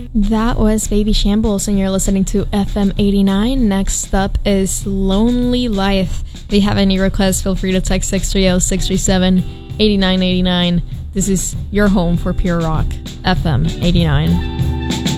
That was Baby Shambles, and you're listening to FM 89. Next up is Lonely Life. If you have any requests, feel free to text 630-637-8989. This is your home for pure rock, FM 89.